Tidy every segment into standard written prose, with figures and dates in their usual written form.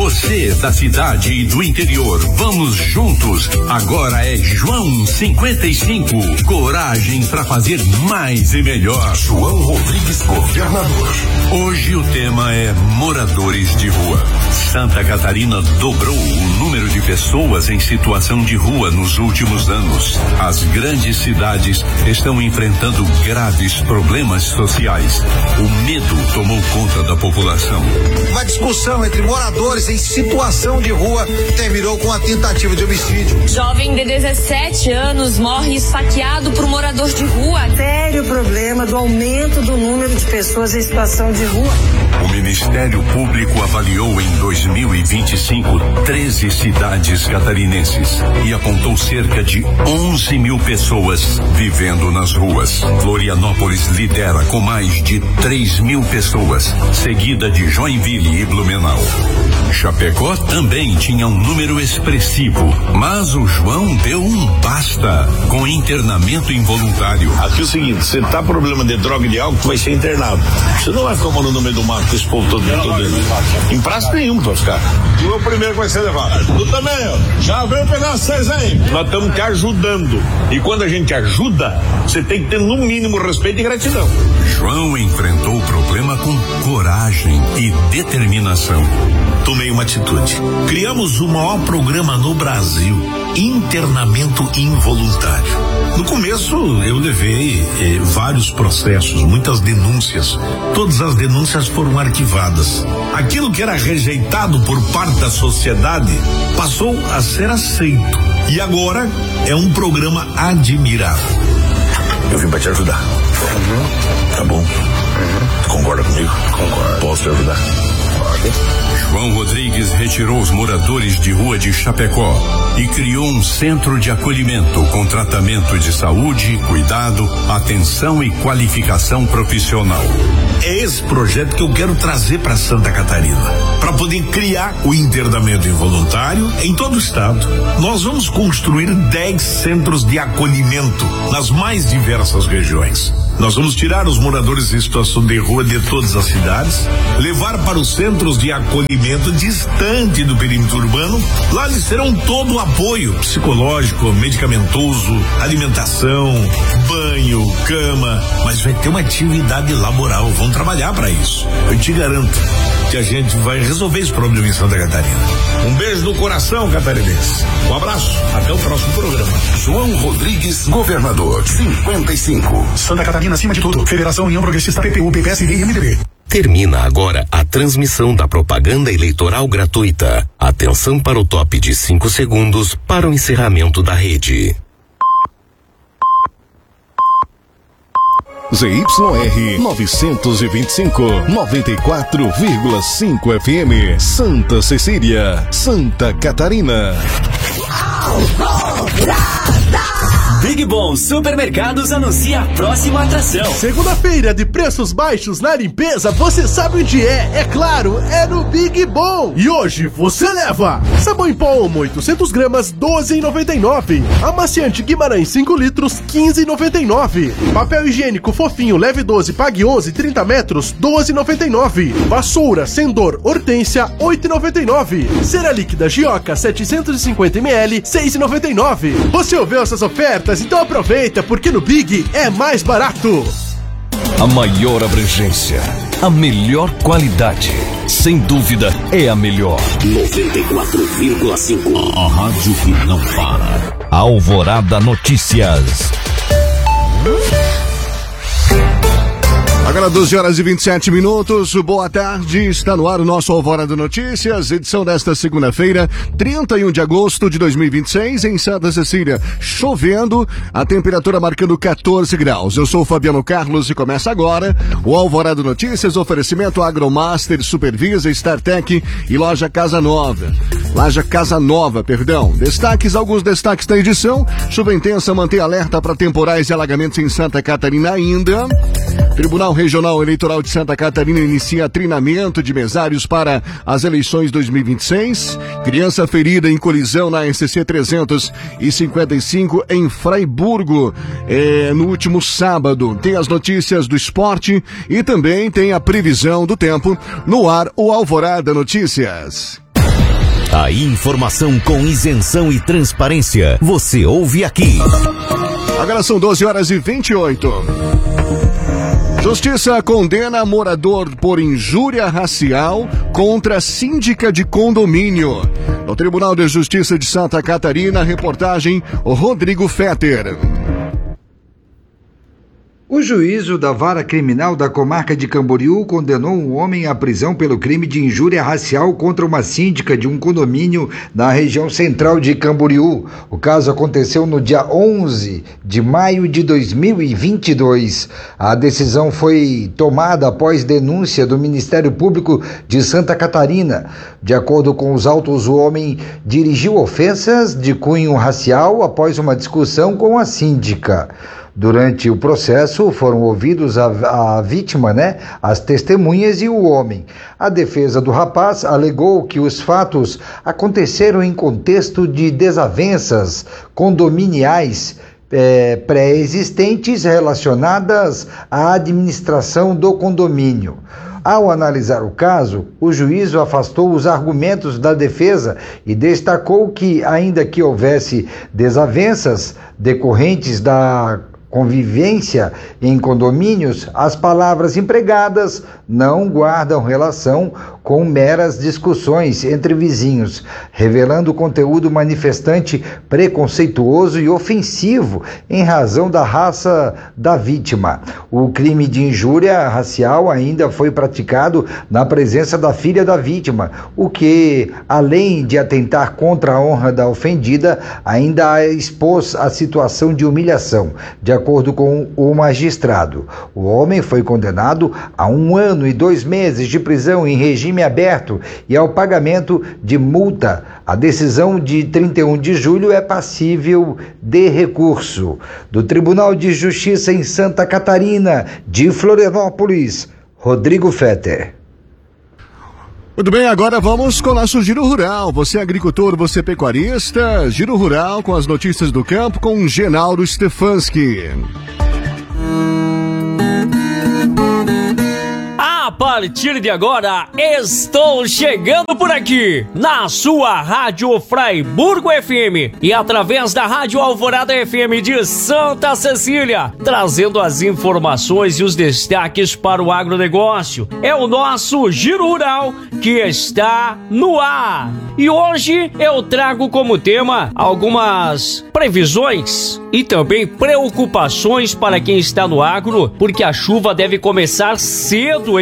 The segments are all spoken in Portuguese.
Você da cidade e do interior, vamos juntos. Agora é João 55. Coragem para fazer mais e melhor. João Rodrigues, governador. Hoje o tema é moradores de rua. Santa Catarina dobrou o número de pessoas em situação de rua nos últimos anos. As grandes cidades estão enfrentando graves problemas sociais. O medo tomou conta da população. Uma discussão entre moradores em situação de rua terminou com a tentativa de homicídio. Jovem de 17 anos morre esfaqueado por morador de rua. Sério problema do aumento do número de pessoas em situação de rua. O Ministério Público avaliou em 2025 13 cidades catarinenses e apontou cerca de 11 mil pessoas vivendo nas ruas. Florianópolis lidera com mais de 3 mil pessoas, seguida de Joinville e Blumenau. Chapecó também tinha um número expressivo, mas o João deu um basta com internamento involuntário. Aqui é o seguinte, você tá problema de droga e de álcool, tu vai ser internado. Você não vai ficar morando no meio do mato com esse povo todo em praça nenhuma tu vai ficar. Tu é o primeiro que vai ser levado. Tu também, ó. Já veio pegar vocês aí. Nós estamos te ajudando. E quando a gente ajuda, você tem que ter no mínimo respeito e gratidão. João enfrentou o problema com coragem e determinação. Tomei uma atitude. Criamos o maior programa no Brasil, internamento involuntário. No começo eu levei vários processos, muitas denúncias. Todas as denúncias foram arquivadas. Aquilo que era rejeitado por parte da sociedade passou a ser aceito. E agora é um programa admirável. Eu vim pra te ajudar. Tá bom? Tu concorda comigo? Concordo. Posso te ajudar? João Rodrigues retirou os moradores de rua de Chapecó e criou um centro de acolhimento com tratamento de saúde, cuidado, atenção e qualificação profissional. É esse projeto que eu quero trazer para Santa Catarina, para poder criar o internamento involuntário em todo o estado. Nós vamos construir 10 centros de acolhimento nas mais diversas regiões. Nós vamos tirar os moradores em situação de rua de todas as cidades, levar para os centros de acolhimento distante do perímetro urbano. Lá eles terão todo o apoio psicológico, medicamentoso, alimentação, banho, cama, mas vai ter uma atividade laboral, vão trabalhar para isso. Eu te garanto que a gente vai resolver esse problema em Santa Catarina. Um beijo no coração, catarinense. Um abraço, até o próximo programa. João Rodrigues, governador, 55. Santa Catarina acima de tudo. Federação União Progressista, PPU, PPSD e MDB. Termina agora a transmissão da propaganda eleitoral gratuita. Atenção para o top de 5 segundos para o encerramento da rede. ZYR 925, 94,5 FM, Santa Cecília, Santa Catarina. Big Bom Supermercados anuncia a próxima atração. Segunda-feira de preços baixos na limpeza, você sabe onde é claro, é no Big Bom. E hoje você leva sabão em pó Omo 800 gramas, 12,99. Amaciante Guimarães 5 litros, 15,99. Papel higiênico fofinho, leve 12, pague 11, 30 metros, 12,99. Vassoura Sendor Hortência, 8,99. Cera líquida Gioca 750 ml, 6,99. Você ouviu essas ofertas? Então aproveita, porque no Big é mais barato. A maior abrangência, a melhor qualidade, sem dúvida é a melhor. 94,5. A rádio que não para. Alvorada Notícias. Agora 12 horas e 27 minutos, boa tarde, está no ar o nosso Alvorada Notícias, edição desta segunda-feira, 31 de agosto de 2026, em Santa Cecília, chovendo, a temperatura marcando 14 graus. Eu sou o Fabiano Carlos e começa agora o Alvorada Notícias, oferecimento Agromaster, Supervisa, StarTech e Loja Casa Nova. Alguns destaques da edição: chuva intensa mantém alerta para temporais e alagamentos em Santa Catarina ainda. Tribunal Regional Eleitoral de Santa Catarina inicia treinamento de mesários para as eleições 2026. Criança ferida em colisão na SC 355 em Fraiburgo, no último sábado. Tem as notícias do esporte e também tem a previsão do tempo. No ar, o Alvorada Notícias. A informação com isenção e transparência. Você ouve aqui. Agora são 12h28. Justiça condena morador por injúria racial contra síndica de condomínio. No Tribunal de Justiça de Santa Catarina, reportagem Rodrigo Fetter. O juízo da Vara Criminal da Comarca de Camboriú condenou um homem à prisão pelo crime de injúria racial contra uma síndica de um condomínio na região central de Camboriú. O caso aconteceu no dia 11 de maio de 2022. A decisão foi tomada após denúncia do Ministério Público de Santa Catarina. De acordo com os autos, o homem dirigiu ofensas de cunho racial após uma discussão com a síndica. Durante o processo foram ouvidos a vítima, as testemunhas e o homem. A defesa do rapaz alegou que os fatos aconteceram em contexto de desavenças condominiais pré-existentes relacionadas à administração do condomínio. Ao analisar o caso, o juízo afastou os argumentos da defesa e destacou que, ainda que houvesse desavenças decorrentes da convivência em condomínios, as palavras empregadas não guardam relação com meras discussões entre vizinhos, revelando conteúdo manifestante preconceituoso e ofensivo em razão da raça da vítima. O crime de injúria racial ainda foi praticado na presença da filha da vítima, o que, além de atentar contra a honra da ofendida, ainda a expôs à situação de humilhação. De acordo com o magistrado, o homem foi condenado a 1 ano e 2 meses de prisão em regime aberto e ao pagamento de multa. A decisão de 31 de julho é passível de recurso. Do Tribunal de Justiça em Santa Catarina, de Florianópolis, Rodrigo Fetter. Muito bem, agora vamos com o nosso Giro Rural. Você é agricultor, você é pecuarista. Giro Rural com as notícias do campo com Genaldo Stefanski. A partir de agora, estou chegando por aqui, na sua Rádio Fraiburgo FM e através da Rádio Alvorada FM de Santa Cecília, trazendo as informações e os destaques para o agronegócio. É o nosso Giro Rural que está no ar. E hoje eu trago como tema algumas previsões e também preocupações para quem está no agro, porque a chuva deve começar cedo em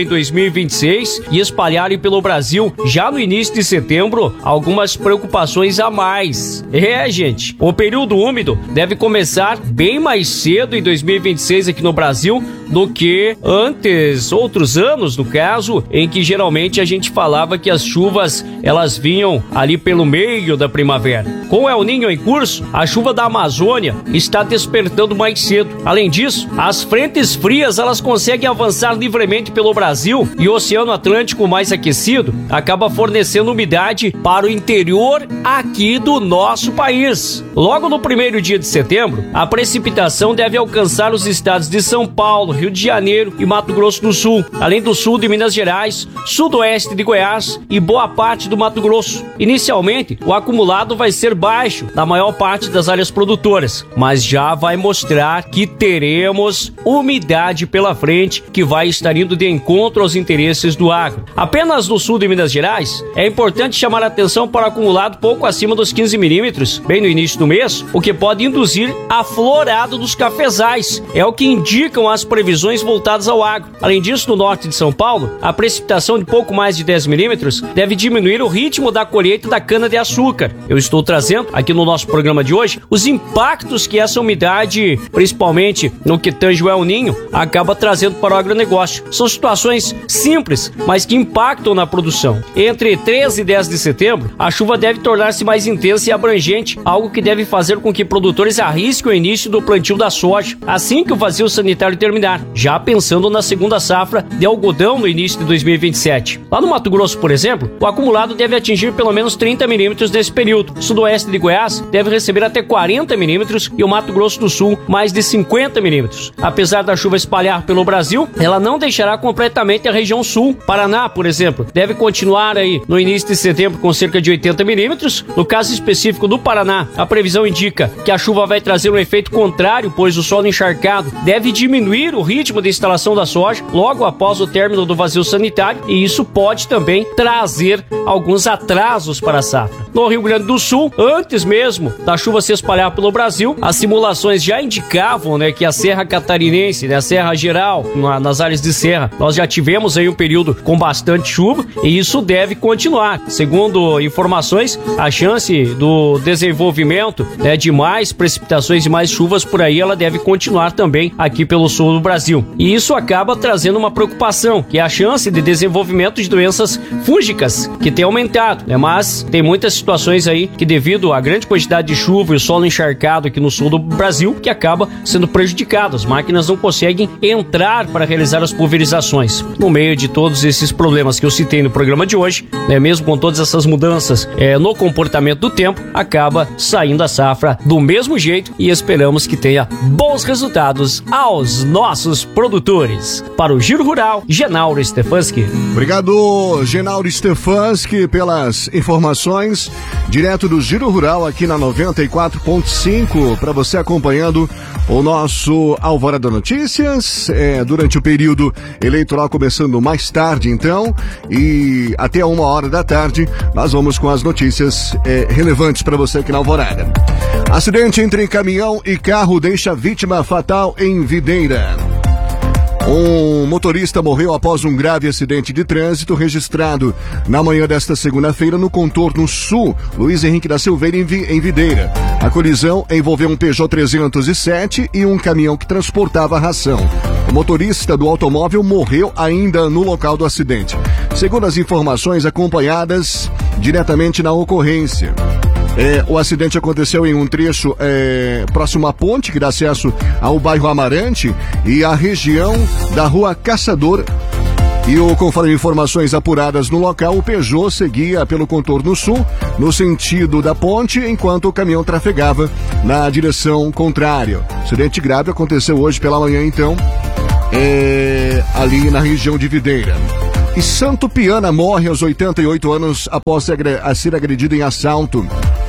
2026 e espalhar pelo Brasil já no início de setembro algumas preocupações a mais. Gente, o período úmido deve começar bem mais cedo em 2026 aqui no Brasil do que antes, outros anos no caso, em que geralmente a gente falava que as chuvas elas vinham ali pelo meio da primavera. Com o El Niño em curso, a chuva da Amazônia está despertando mais cedo. Além disso, as frentes frias elas conseguem avançar livremente pelo Brasil e o Oceano Atlântico mais aquecido acaba fornecendo umidade para o interior aqui do nosso país. Logo no primeiro dia de setembro, a precipitação deve alcançar os estados de São Paulo, Rio de Janeiro e Mato Grosso do Sul, além do sul de Minas Gerais, sudoeste de Goiás e boa parte do Mato Grosso. Inicialmente, o acumulado vai ser baixo na maior parte das áreas produtoras, mas já vai mostrar que teremos umidade pela frente que vai estar indo de encontro aos interesses do agro. Apenas no sul de Minas Gerais, é importante chamar a atenção para o acumulado pouco acima dos 15 milímetros, bem no início do mês, o que pode induzir a florada dos cafezais. É o que indicam as previsões voltadas ao agro. Além disso, no norte de São Paulo, a precipitação de pouco mais de 10 milímetros deve diminuir o ritmo da colheita da cana-de-açúcar. Eu estou trazendo aqui no nosso programa de hoje os impactos que essa umidade, principalmente no que tange o El Niño, acaba trazendo para o agronegócio. São situações simples, mas que impactam na produção. Entre 13 e 10 de setembro, a chuva deve tornar-se mais intensa e abrangente, algo que deve fazer com que produtores arrisquem o início do plantio da soja, assim que o vazio sanitário terminar. continuar, já pensando na segunda safra de algodão no início de 2027. Lá no Mato Grosso, por exemplo, o acumulado deve atingir pelo menos 30 milímetros nesse período. O sudoeste de Goiás deve receber até 40 milímetros e o Mato Grosso do Sul mais de 50 milímetros. Apesar da chuva espalhar pelo Brasil, ela não deixará completamente a região sul. Paraná, por exemplo, deve continuar aí no início de setembro com cerca de 80 milímetros. No caso específico do Paraná, a previsão indica que a chuva vai trazer um efeito contrário, pois o solo encharcado deve diminuir o ritmo de instalação da soja logo após o término do vazio sanitário, e isso pode também trazer alguns atrasos para a safra. No Rio Grande do Sul, antes mesmo da chuva se espalhar pelo Brasil, as simulações já indicavam, né, que a Serra Catarinense, né, a Serra Geral, nas áreas de serra, nós já tivemos aí um período com bastante chuva e isso deve continuar. Segundo informações, a chance do desenvolvimento, né, de mais precipitações e mais chuvas por aí, ela deve continuar também aqui pelo sul do Brasil. E isso acaba trazendo uma preocupação, que é a chance de desenvolvimento de doenças fúngicas, que tem aumentado, né? Mas tem muitas situações aí que, devido à grande quantidade de chuva e o solo encharcado aqui no sul do Brasil, que acaba sendo prejudicado. As máquinas não conseguem entrar para realizar as pulverizações. No meio de todos esses problemas que eu citei no programa de hoje, né, mesmo com todas essas mudanças no comportamento do tempo, acaba saindo a safra do mesmo jeito e esperamos que tenha bons resultados aos nossos produtores. Para o Giro Rural, Genauro Stefanski. Obrigado, Genauro Stefanski, pelas informações direto do Giro Rural aqui na 94.5, para você acompanhando o nosso Alvorada Notícias, durante o período eleitoral começando mais tarde então, e até 1h da tarde nós vamos com as notícias relevantes para você aqui na Alvorada. Acidente entre caminhão e carro deixa vítima fatal em Videira. Um motorista morreu após um grave acidente de trânsito registrado na manhã desta segunda-feira no contorno sul, Luiz Henrique da Silveira, em Videira. A colisão envolveu um Peugeot 307 e um caminhão que transportava ração. O motorista do automóvel morreu ainda no local do acidente, segundo as informações acompanhadas diretamente na ocorrência. O acidente aconteceu em um trecho próximo à ponte que dá acesso ao bairro Amarante e à região da Rua Caçador. E conforme informações apuradas no local, o Peugeot seguia pelo contorno sul, no sentido da ponte, enquanto o caminhão trafegava na direção contrária. O acidente grave aconteceu hoje pela manhã, então, ali na região de Videira. E Santo Piana morre aos 88 anos após ser agredido em assalto.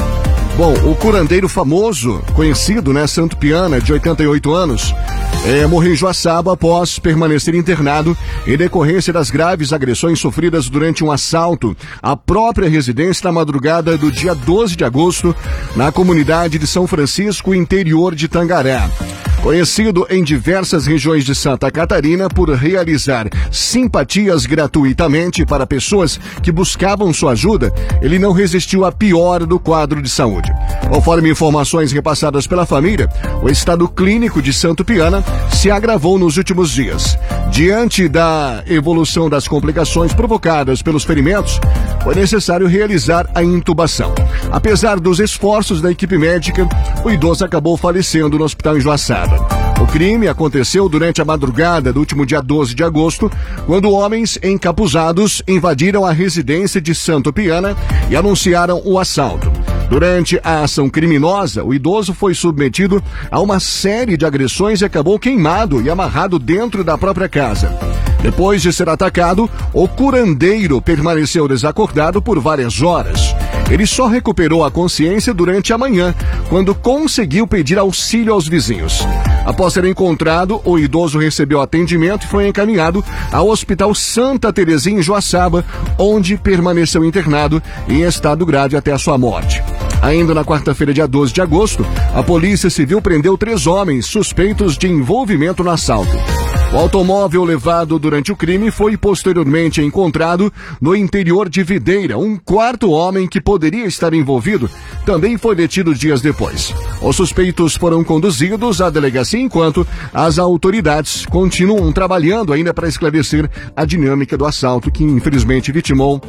Bom, o curandeiro famoso, conhecido, né, Santo Piana, de 88 anos, morreu em Joaçaba após permanecer internado em decorrência das graves agressões sofridas durante um assalto à própria residência na madrugada do dia 12 de agosto, na comunidade de São Francisco, interior de Tangará. Conhecido em diversas regiões de Santa Catarina por realizar simpatias gratuitamente para pessoas que buscavam sua ajuda, ele não resistiu à piora do quadro de saúde. Conforme informações repassadas pela família, o estado clínico de Santo Piana se agravou nos últimos dias. Diante da evolução das complicações provocadas pelos ferimentos, foi necessário realizar a intubação. Apesar dos esforços da equipe médica, o idoso acabou falecendo no hospital em Joaçaba. O crime aconteceu durante a madrugada do último dia 12 de agosto, quando homens encapuzados invadiram a residência de Santo Piana e anunciaram o assalto. Durante a ação criminosa, o idoso foi submetido a uma série de agressões e acabou queimado e amarrado dentro da própria casa. Depois de ser atacado, o curandeiro permaneceu desacordado por várias horas. Ele só recuperou a consciência durante a manhã, quando conseguiu pedir auxílio aos vizinhos. Após ser encontrado, o idoso recebeu atendimento e foi encaminhado ao Hospital Santa Terezinha, em Joaçaba, onde permaneceu internado em estado grave até a sua morte. Ainda na quarta-feira, dia 12 de agosto, a Polícia Civil prendeu 3 homens suspeitos de envolvimento no assalto. O automóvel levado durante o crime foi posteriormente encontrado no interior de Videira. Um quarto homem que poderia estar envolvido também foi detido dias depois. Os suspeitos foram conduzidos à delegacia enquanto as autoridades continuam trabalhando ainda para esclarecer a dinâmica do assalto que infelizmente vitimou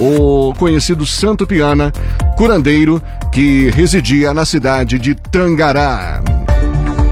o conhecido Santo Piana, curandeiro que residia na cidade de Tangará.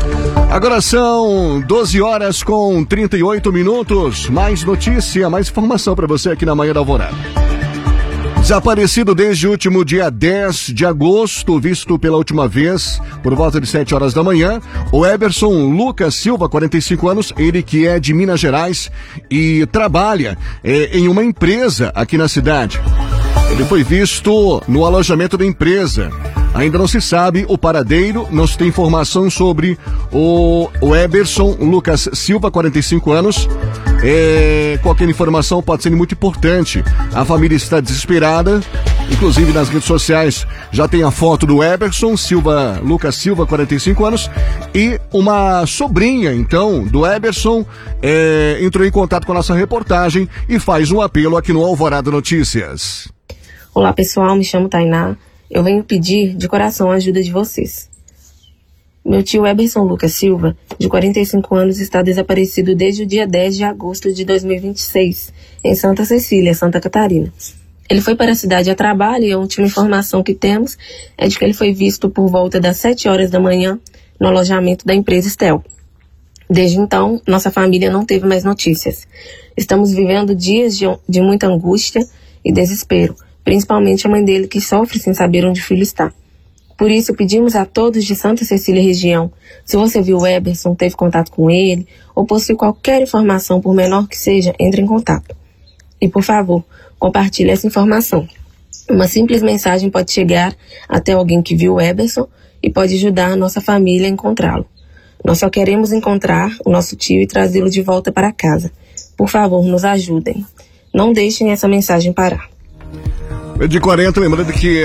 Agora são 12 horas com 38 minutos. Mais notícia, mais informação para você aqui na Manhã da Alvorada. Desaparecido desde o último dia 10 de agosto, visto pela última vez por volta de 7 horas da manhã, o Eberson Lucas Silva, 45 anos, ele que é de Minas Gerais e trabalha em uma empresa aqui na cidade. Ele foi visto no alojamento da empresa. Ainda não se sabe o paradeiro, não se tem informação sobre o Eberson Lucas Silva, 45 anos. Qualquer informação pode ser muito importante. A família está desesperada, inclusive nas redes sociais já tem a foto do Eberson Lucas Silva, 45 anos, e uma sobrinha, então, do Eberson entrou em contato com a nossa reportagem e faz um apelo aqui no Alvorada Notícias. Olá pessoal, me chamo Tainá. Eu venho pedir de coração a ajuda de vocês. Meu tio Eberson Lucas Silva, de 45 anos, está desaparecido desde o dia 10 de agosto de 2026, em Santa Cecília, Santa Catarina. Ele foi para a cidade a trabalho e a última informação que temos é de que ele foi visto por volta das 7 horas da manhã no alojamento da empresa Estel. Desde então, nossa família não teve mais notícias. Estamos vivendo dias de muita angústia e desespero, principalmente a mãe dele que sofre sem saber onde o filho está. Por isso, pedimos a todos de Santa Cecília região, se você viu o Eberson, teve contato com ele, ou possui qualquer informação, por menor que seja, entre em contato. E, por favor, compartilhe essa informação. Uma simples mensagem pode chegar até alguém que viu o Eberson e pode ajudar a nossa família a encontrá-lo. Nós só queremos encontrar o nosso tio e trazê-lo de volta para casa. Por favor, nos ajudem. Não deixem essa mensagem parar. De 40, lembrando que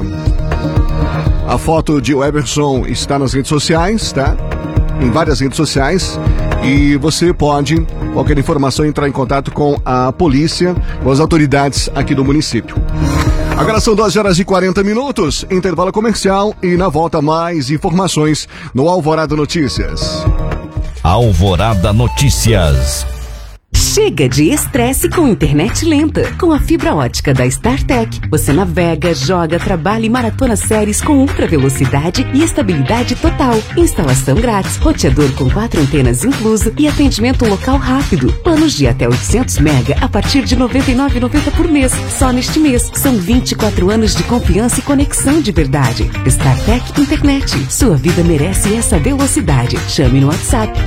a foto de Eberson está nas redes sociais, tá? Em várias redes sociais. E você pode, qualquer informação, entrar em contato com a polícia, com as autoridades aqui do município. Agora são 12 horas e 40 minutos, intervalo comercial e na volta mais informações no Alvorada Notícias. Alvorada Notícias. Chega de estresse com internet lenta. Com a fibra ótica da StarTech, você navega, joga, trabalha e maratona séries com ultra velocidade e estabilidade total. Instalação grátis, roteador com 4 antenas incluso e atendimento local rápido. Planos de até 800 mega a partir de R$ 99,90 por mês. Só neste mês. São 24 anos de confiança e conexão de verdade. StarTech Internet. Sua vida merece essa velocidade. Chame no WhatsApp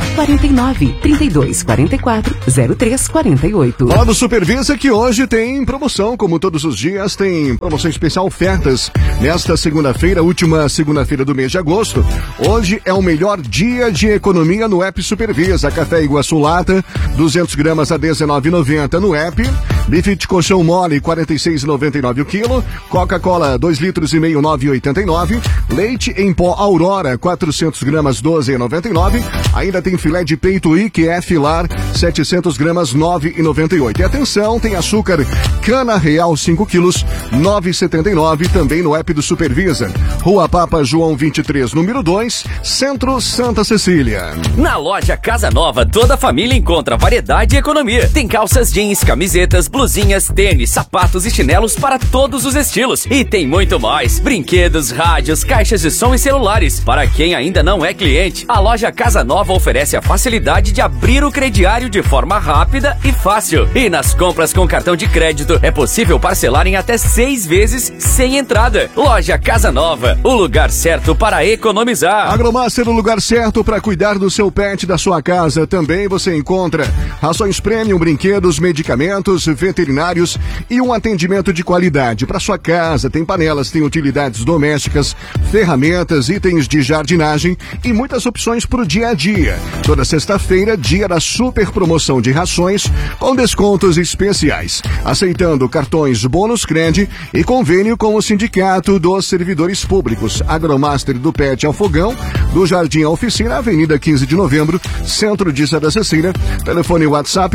49 32 44 03 48. Fala do Supervisa que hoje tem promoção, como todos os dias, tem promoção especial, ofertas nesta segunda-feira, última segunda-feira do mês de agosto. Hoje é o melhor dia de economia no app Supervisa. Café Iguaçu Lata, 200 gramas a R$ 19,90 no app. Bife de colchão mole, R$ 46,99 o quilo. Coca-Cola, 2,5 litros, R$ 9,89. Leite em pó Aurora, 400 gramas, R$ 12,99. Ainda tem filé de peito IQF Lar, 700 gramas, R$ 9,98. E atenção, tem açúcar Cana Real 5 quilos, R$ 9,79, também no app do Supervisa. Rua Papa João 23, número 2, Centro Santa Cecília. Na loja Casa Nova, toda a família encontra variedade e economia. Tem calças jeans, camisetas, blusinhas, tênis, sapatos e chinelos para todos os estilos. E tem muito mais. Brinquedos, rádios, caixas de som e celulares. Para quem ainda não é cliente, a loja Casa Nova oferece a facilidade de abrir o crediário de forma rápida e fácil. E nas compras com cartão de crédito é possível parcelar em até 6 vezes sem entrada. Loja Casa Nova, o lugar certo para economizar. Agromaster, o lugar certo para cuidar do seu pet, da sua casa. Também você encontra rações premium, brinquedos, medicamentos, veterinários e um atendimento de qualidade. Para sua casa, tem panelas, tem utilidades domésticas, ferramentas, itens de jardinagem e muitas opções para o dia a dia. Toda sexta-feira, dia da super promoção de rações com descontos especiais. Aceitando cartões Bônus Cred e convênio com o Sindicato dos Servidores Públicos. Agromaster do Pet ao Fogão, do Jardim à Oficina, Avenida 15 de Novembro, Centro de Santa Cecília. Telefone WhatsApp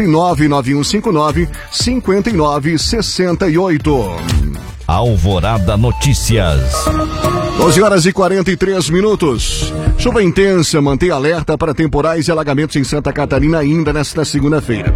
99159-5968. Alvorada Notícias. 12 horas e 43 minutos. Chuva intensa mantém alerta para temporais e alagamentos em Santa Catarina ainda nesta segunda-feira.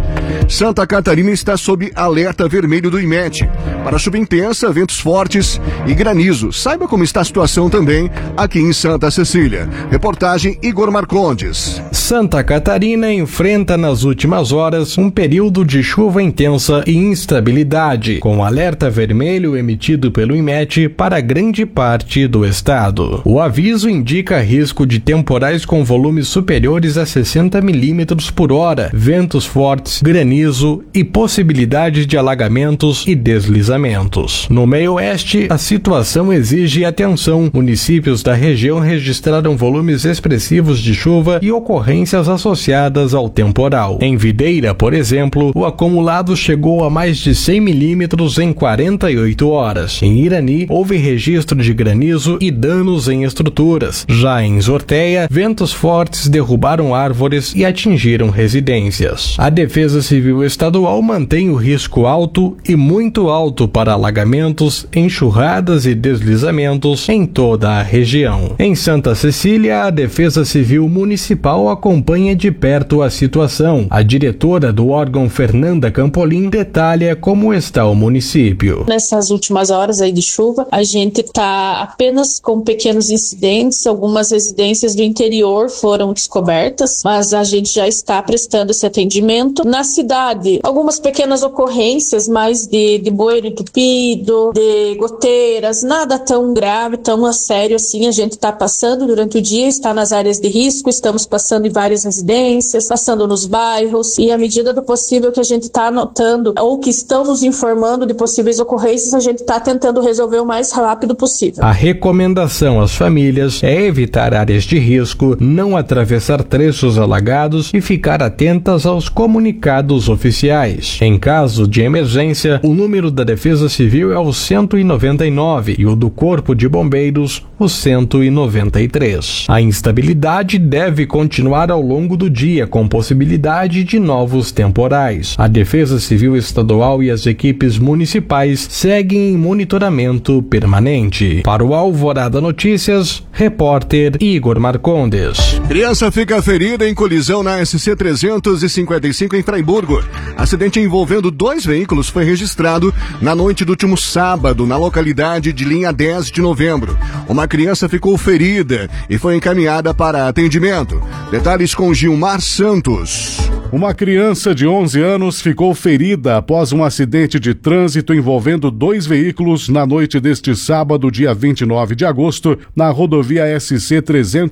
Santa Catarina está sob alerta vermelho do IMET para chuva intensa, ventos fortes e granizo. Saiba como está a situação também aqui em Santa Cecília. Reportagem Igor Marcondes. Santa Catarina enfrenta nas últimas horas um período de chuva intensa e instabilidade, com alerta vermelho emitido pelo IMET para grande parte do estado. O aviso indica risco de temporais com volumes superiores a 60 milímetros por hora, ventos fortes, granizo e possibilidade de alagamentos e deslizamentos. No meio oeste, a situação exige atenção. Municípios da região registraram volumes expressivos de chuva e ocorrências associadas ao temporal. Em Videira, por exemplo, o acumulado chegou a mais de 100 milímetros em 48 horas. Em Irani, houve registro de granizo e danos em estruturas. Já em Zorteia, ventos fortes derrubaram árvores e atingiram residências. A Defesa Civil Estadual mantém o risco alto e muito alto para alagamentos, enxurradas e deslizamentos em toda a região. Em Santa Cecília, a Defesa Civil Municipal acompanha de perto a situação. A diretora do órgão, Fernanda Campolim, detalha como está o município. Nessas últimas horas aí de chuva, a gente está apenas com pequenos incidentes. Algumas residências do interior foram descobertas, mas a gente já está prestando esse atendimento. Na cidade, algumas pequenas ocorrências, mais de bueiro entupido, de goteiras, nada tão grave, tão a sério assim. A gente está passando durante o dia, está nas áreas de risco, estamos passando em várias residências, passando nos bairros, e à medida do possível que a gente está anotando ou que estão nos informando de possíveis ocorrências, a gente está tentando resolver o mais rápido possível. A recomendação às famílias é evitar áreas de risco, não atravessar trechos alagados e ficar atentas aos comunicados oficiais. Em caso de emergência, o número da Defesa Civil é o 199 e o do Corpo de Bombeiros, o 193. A instabilidade deve continuar ao longo do dia, com possibilidade de novos temporais. A Defesa Civil Estadual e as equipes municipais seguem em monitoramento permanente. Para o Alvorada Notícias, repórter Igor Marcondes. Criança fica ferida em colisão na SC 355 em Fraiburgo. Acidente envolvendo 2 veículos foi registrado na noite do último sábado, na localidade de Linha 10 de Novembro. Uma criança ficou ferida e foi encaminhada para atendimento. Detalhes com Gilmar Santos. Uma criança de 11 anos ficou ferida após um acidente de trânsito envolvendo 2 veículos na noite deste sábado, dia 29 de agosto, na rodovia SC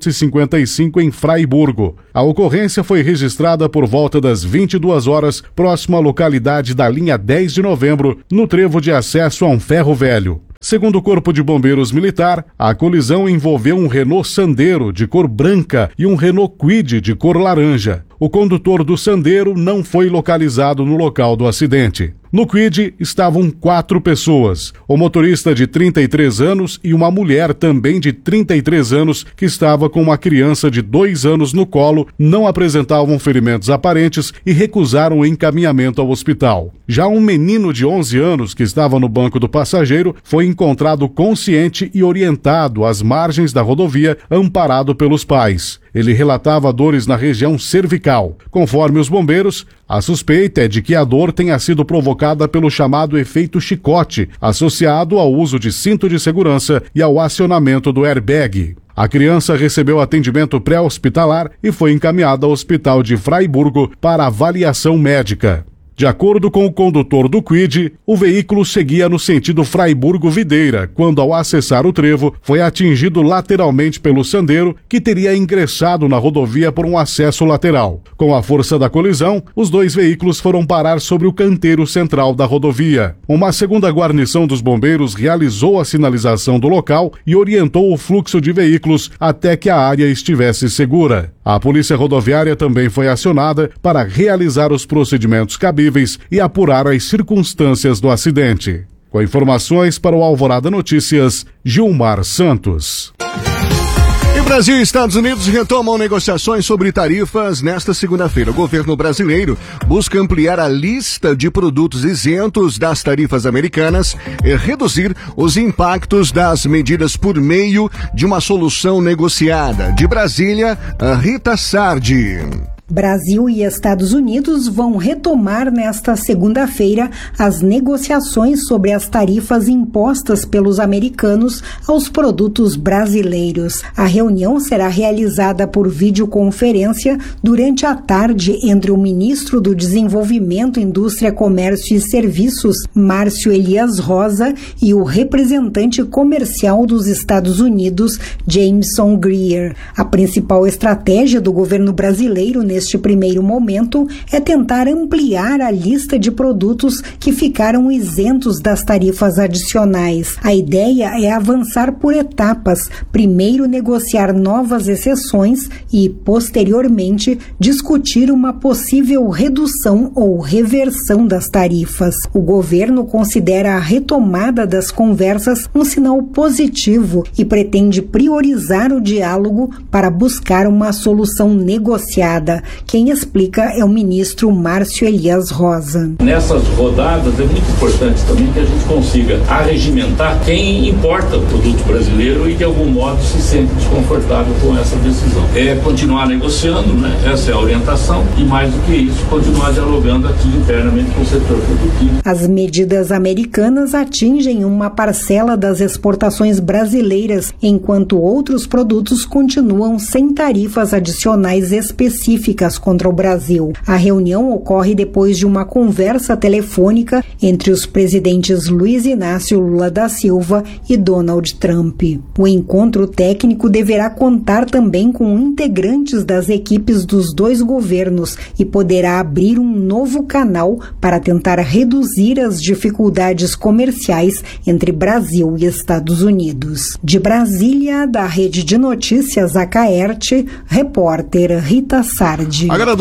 355 em Fraiburgo. A ocorrência foi registrada por volta das 22 horas, próximo à localidade da Linha 10 de Novembro, no trevo de acesso a um ferro velho. Segundo o Corpo de Bombeiros Militar, a colisão envolveu um Renault Sandero de cor branca e um Renault Kwid de cor laranja. O condutor do Sandero não foi localizado no local do acidente. No Kwid estavam 4 pessoas, o motorista de 33 anos e uma mulher também de 33 anos que estava com uma criança de 2 anos no colo, não apresentavam ferimentos aparentes e recusaram o encaminhamento ao hospital. Já um menino de 11 anos que estava no banco do passageiro foi encontrado consciente e orientado às margens da rodovia, amparado pelos pais. Ele relatava dores na região cervical. Conforme os bombeiros, a suspeita é de que a dor tenha sido provocada pelo chamado efeito chicote, associado ao uso de cinto de segurança e ao acionamento do airbag. A criança recebeu atendimento pré-hospitalar e foi encaminhada ao hospital de Fraiburgo para avaliação médica. De acordo com o condutor do Kwid, o veículo seguia no sentido Fraiburgo-Videira, quando ao acessar o trevo, foi atingido lateralmente pelo Sandero, que teria ingressado na rodovia por um acesso lateral. Com a força da colisão, os 2 veículos foram parar sobre o canteiro central da rodovia. Uma segunda guarnição dos bombeiros realizou a sinalização do local e orientou o fluxo de veículos até que a área estivesse segura. A Polícia Rodoviária também foi acionada para realizar os procedimentos cabíveis e apurar as circunstâncias do acidente. Com informações para o Alvorada Notícias, Gilmar Santos. E Brasil e Estados Unidos retomam negociações sobre tarifas nesta segunda-feira. O governo brasileiro busca ampliar a lista de produtos isentos das tarifas americanas e reduzir os impactos das medidas por meio de uma solução negociada. De Brasília, Rita Sardi. Brasil e Estados Unidos vão retomar nesta segunda-feira as negociações sobre as tarifas impostas pelos americanos aos produtos brasileiros. A reunião será realizada por videoconferência durante a tarde entre o ministro do Desenvolvimento, Indústria, Comércio e Serviços, Márcio Elias Rosa, e o representante comercial dos Estados Unidos, Jameson Greer. A principal estratégia do governo brasileiro neste primeiro momento é tentar ampliar a lista de produtos que ficaram isentos das tarifas adicionais. A ideia é avançar por etapas, primeiro negociar novas exceções e, posteriormente, discutir uma possível redução ou reversão das tarifas. O governo considera a retomada das conversas um sinal positivo e pretende priorizar o diálogo para buscar uma solução negociada. Quem explica é o ministro Márcio Elias Rosa. Nessas rodadas é muito importante também que a gente consiga arregimentar quem importa o produto brasileiro e de algum modo se sente desconfortável com essa decisão. É continuar negociando, né? Essa é a orientação, e mais do que isso, continuar dialogando aqui internamente com o setor produtivo. As medidas americanas atingem uma parcela das exportações brasileiras, enquanto outros produtos continuam sem tarifas adicionais específicas contra o Brasil. A reunião ocorre depois de uma conversa telefônica entre os presidentes Luiz Inácio Lula da Silva e Donald Trump. O encontro técnico deverá contar também com integrantes das equipes dos dois governos e poderá abrir um novo canal para tentar reduzir as dificuldades comerciais entre Brasil e Estados Unidos. De Brasília, da Rede de Notícias Acaerte, repórter Rita Sardi. Agora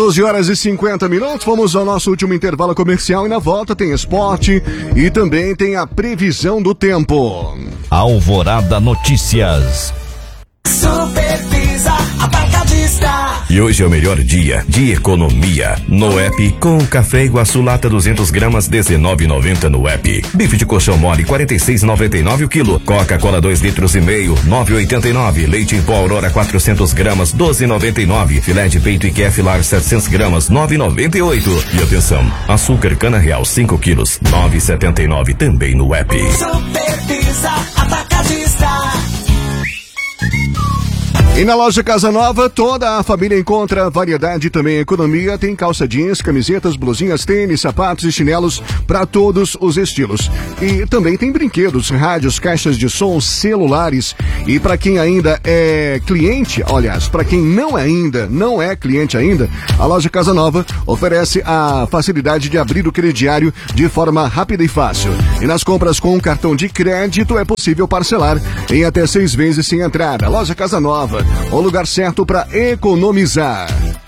12h50, vamos ao nosso último intervalo comercial e na volta tem esporte e também tem a previsão do tempo. Alvorada Notícias. Super Pizza Atacadista. E hoje é o melhor dia de economia no app, com café Iguaçu lata 200 gramas R$19,90 no app. Bife de colchão mole R$46,99 o quilo. Coca-Cola 2,5 litros R$9,89. Leite em pó Aurora 400 gramas R$12,99. Filé de peito e Keflar 700 gramas R$9,98. E atenção, açúcar cana real 5 quilos R$9,79 também no app. Super Pizza Atacadista. E na loja Casa Nova, toda a família encontra variedade e também economia. Tem calça jeans, camisetas, blusinhas, tênis, sapatos e chinelos para todos os estilos. E também tem brinquedos, rádios, caixas de som, celulares. E para quem ainda é cliente, aliás, para quem não é cliente ainda, a loja Casa Nova oferece a facilidade de abrir o crediário de forma rápida e fácil. E nas compras com um cartão de crédito é possível parcelar em até 6 vezes sem entrada. Loja Casa Nova, o lugar certo para economizar.